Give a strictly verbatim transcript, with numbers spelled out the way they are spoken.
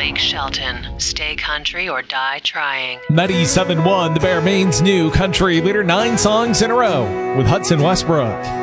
Blake Shelton, Stay Country or Die Trying. ninety-seven point one, the Bear Maine's new country leader, nine songs in a row with Hudson Westbrook.